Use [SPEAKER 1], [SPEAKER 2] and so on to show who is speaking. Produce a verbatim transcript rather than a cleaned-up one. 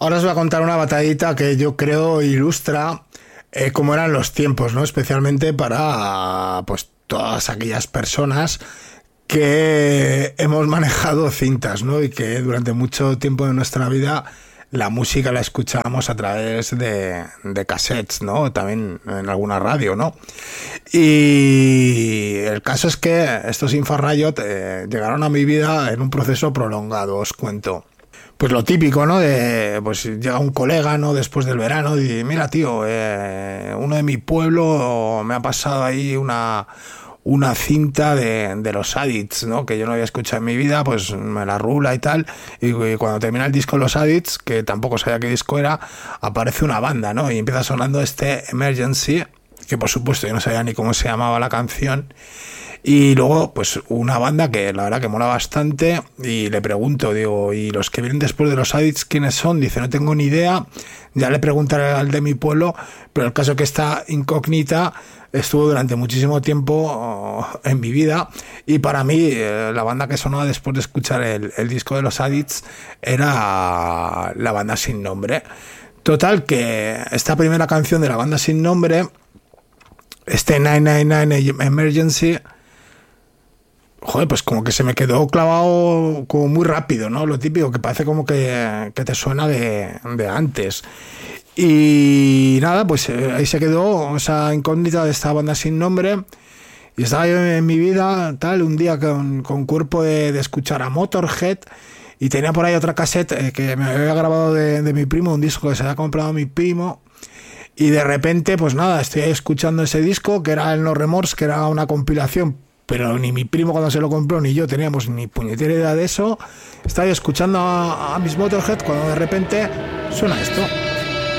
[SPEAKER 1] ahora os voy a contar una batallita que yo creo ilustra eh, cómo eran los tiempos, ¿no? Especialmente para pues todas aquellas personas que hemos manejado cintas, ¿no? Y que durante mucho tiempo de nuestra vida la música la escuchábamos a través de, de cassettes, ¿no? También en alguna radio, ¿no? Y el caso es que estos Infrariot eh, llegaron a mi vida en un proceso prolongado, os cuento. Pues lo típico, ¿no? De, pues llega un colega, ¿no? Después del verano y dice, mira, tío, eh, uno de mi pueblo me ha pasado ahí una... una cinta de, de los Addicts, ¿no? Que yo no había escuchado en mi vida, pues me la rula y tal, y, y cuando termina el disco Los Addicts, que tampoco sabía qué disco era, aparece una banda, ¿no? Y empieza sonando este Emergency, que por supuesto yo no sabía ni cómo se llamaba la canción, y luego pues una banda que la verdad que mola bastante, y le pregunto, digo, ¿y los que vienen después de Los Addicts quiénes son? Dice, no tengo ni idea, ya le preguntaré al de mi pueblo, pero el caso es que esta incógnita estuvo durante muchísimo tiempo en mi vida, y para mí eh, la banda que sonaba después de escuchar el, el disco de Los Addicts era la banda Sin Nombre. Total, que esta primera canción de la banda Sin Nombre, este nueve nueve nueve Emergency, joder, pues como que se me quedó clavado como muy rápido, ¿no? Lo típico, que parece como que, que te suena de, de antes. Y nada, pues eh, ahí se quedó esa incógnita de esta banda Sin Nombre. Y estaba yo en mi vida, tal, un día con, con cuerpo de, de escuchar a Motorhead, y tenía por ahí otra cassette eh, que me había grabado de, de mi primo, un disco que se había comprado mi primo. Y de repente, pues nada, estoy ahí escuchando ese disco, que era el No Remorse, que era una compilación, pero ni mi primo cuando se lo compró ni yo teníamos ni puñetera idea de eso. Estaba yo escuchando a, a mis Motorhead cuando de repente suena esto.